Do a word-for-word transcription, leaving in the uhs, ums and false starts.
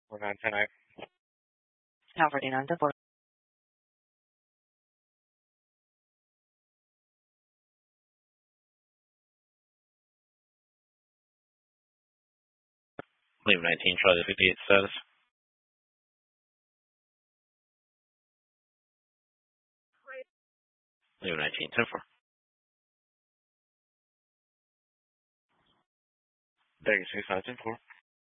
four nine ten eight. Now forty-nine to four. Leave nineteen, try the fifty-eight status. Leave nineteen, ten four. thirty-six, nine ten four.